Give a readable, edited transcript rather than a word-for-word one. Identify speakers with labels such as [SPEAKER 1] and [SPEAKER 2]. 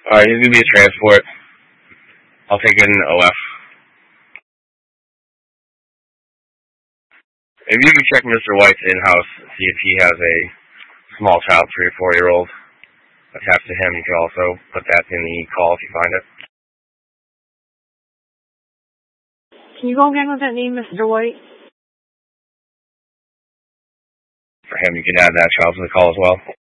[SPEAKER 1] Alright, he's gonna be a transport. I'll take an OF. If you can check Mr. White's in-house, see if he has a small child, 3 or 4-year-old attached to him. You can also put that in the call if you find it.
[SPEAKER 2] Can you go again with that name, Mr. White?
[SPEAKER 1] For him, you can add that child to the call as well.